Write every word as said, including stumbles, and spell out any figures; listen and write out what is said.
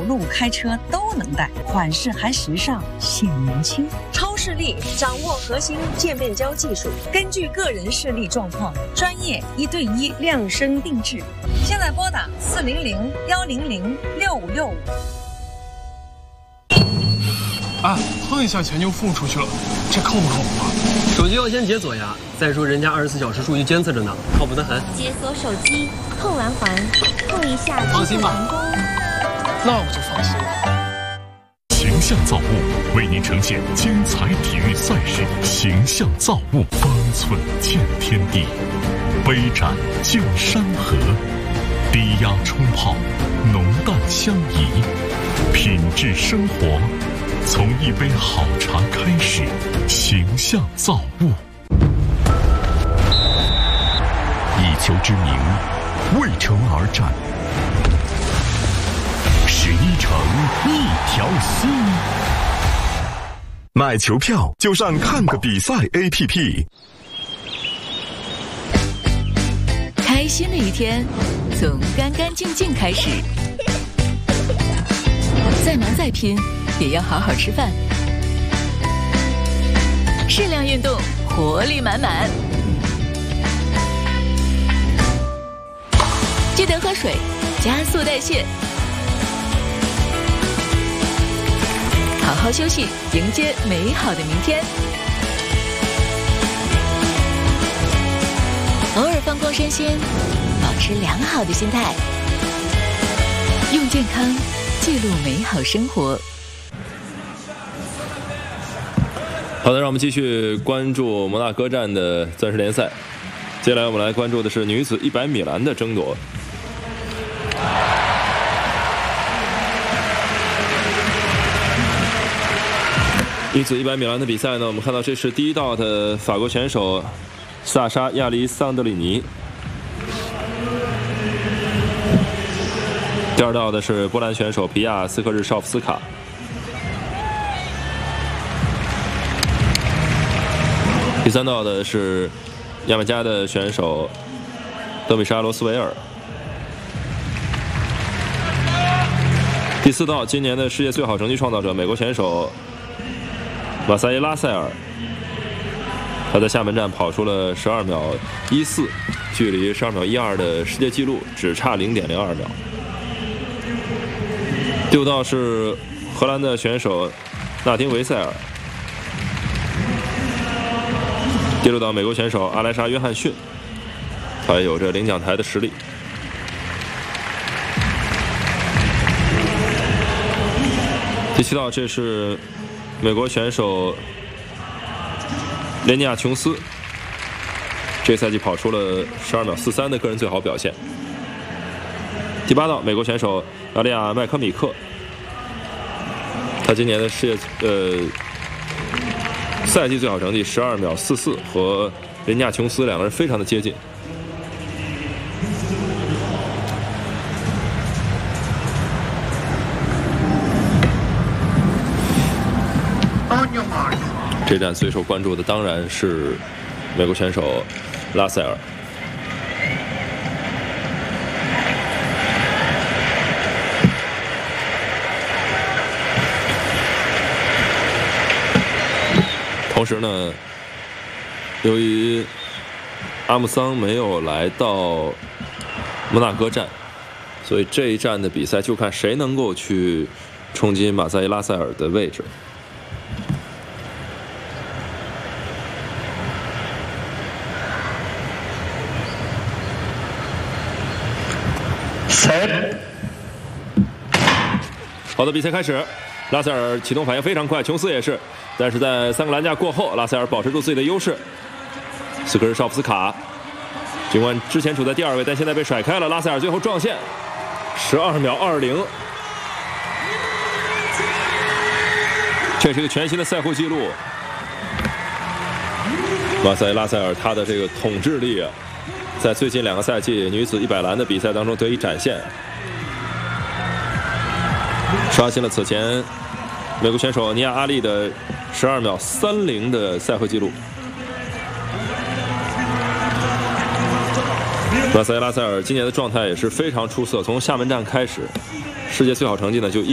路开车都能带，款式还时尚，显年轻。超视力掌握核心渐变焦技术，根据个人视力状况，专业一对一量身定制。现在拨打四零零幺零零六五六五。 啊，碰一下钱就付出去了，这靠不靠谱啊？ 手机要先解锁呀。再说人家二十四小时数据监测着呢，靠谱得很。 解锁手机，碰完环，碰一下， 放心吧。 那我就放心了。 形象造物为您呈现精彩体育赛事，形象造物，方寸见天地，杯盏见山河，低压冲泡，浓淡相宜，品质生活，从一杯好茶开始。形象造物，以球之名，为城而战。十一城一条心，买球票就上看个比赛 A P P。 开心的一天，从干干净净开始。再忙再拼，也要好好吃饭。适量运动，活力满满。记得喝水，加速代谢。好好休息，迎接美好的明天。偶尔放空身心，保持良好的心态，用健康记录美好生活。 好的，让我们继续关注摩纳哥站的钻石联赛。接下来我们来关注的是女子一百米栏的争夺。女子一百米栏的比赛呢，我们看到这是第一道的法国选手萨莎亚历桑德里尼，第二道的是波兰选手皮亚斯克日绍夫斯卡，第三道的是牙买加的选手德米莎罗斯维尔，第四道今年的世界最好成绩创造者美国选手马萨耶拉塞尔，他在厦门站跑出了十二秒一四，距离十二秒一二的世界纪录只差零点零二秒。第五道是荷兰的选手纳丁维塞尔，第六道美国选手阿莱莎约翰逊，他有着领奖台的实力。第七道这是美国选手雷尼亚琼斯，这赛季跑出了十二秒四三的个人最好表现。第八道美国选手阿利亚麦科米克，他今年的世界呃赛季最好成绩十二秒四四，和雷尼亚琼斯两个人非常的接近。这站最受关注的当然是美国选手拉塞尔。同时呢，由于阿姆桑没有来到摩纳哥站，所以这一站的比赛就看谁能够去冲击马萨耶拉塞尔的位置。好的，比赛开始，拉塞尔启动反应非常快，琼斯也是，但是在三个栏架过后，拉塞尔保持住自己的优势。斯科日绍夫斯卡，尽管之前处在第二位，但现在被甩开了。拉塞尔最后撞线，十二秒二零，这是一个全新的赛后纪录。马塞拉塞尔他的这个统治力啊，在最近两个赛季女子一百栏的比赛当中得以展现，刷新了此前美国选手尼亚阿利的十二秒三零的赛后纪录。马塞拉塞尔今年的状态也是非常出色，从厦门站开始，世界最好成绩呢就一